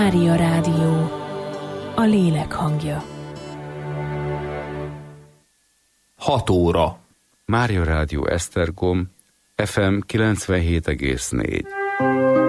Mária Rádió, a lélek hangja. 6 óra. Mária Rádió Esztergom, FM 97,4.